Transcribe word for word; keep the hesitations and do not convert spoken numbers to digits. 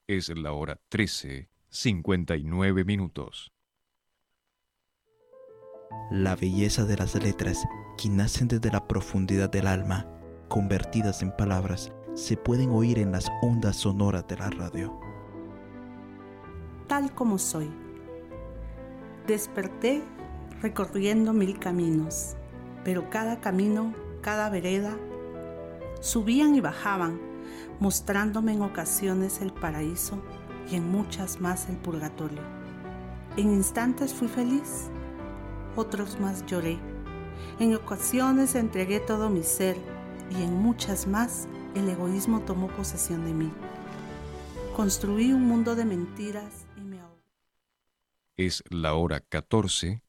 Es la hora trece, cincuenta y nueve minutos. La belleza de las letras, que nacen desde la profundidad del alma, convertidas en palabras, se pueden oír en las ondas sonoras de la radio. Tal como soy. Desperté recorriendo mil caminos, pero cada camino, cada vereda, subían y bajaban, mostrándome en ocasiones el paraíso y en muchas más el purgatorio. En instantes fui feliz, otros más lloré. En ocasiones entregué todo mi ser y en muchas más el egoísmo tomó posesión de mí. Construí un mundo de mentiras y me ahogué. Es la hora catorce,